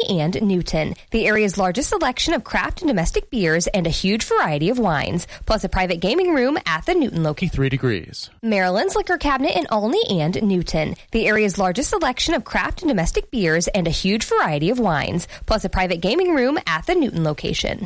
and Newton. The area's largest selection of craft and domestic beers and a huge variety of wines, plus a private gaming room at the Newton location. 3 degrees. Maryland's Liquor Cabinet in Olney and Newton. The area's largest selection of craft and domestic beers and a huge variety of wines, plus a private gaming room at the Newton location.